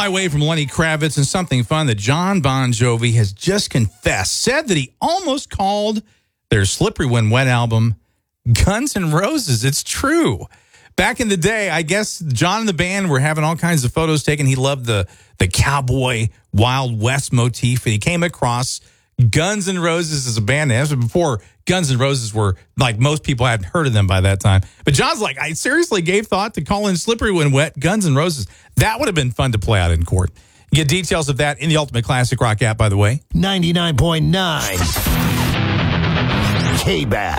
My Way from Lenny Kravitz, and something fun that John Bon Jovi has just confessed, said that he almost called their Slippery When Wet album Guns N' Roses. It's true. Back in the day, I guess John and the band were having all kinds of photos taken. He loved the cowboy Wild West motif, and he came across Guns N' Roses as a band name. This was before Guns N' Roses were, like, most people hadn't heard of them by that time. But John's like, I seriously gave thought to calling Slippery When Wet Guns N' Roses. That would have been fun to play out in court. You get details of that in the Ultimate Classic Rock app, by the way. 99.9 K-Bat.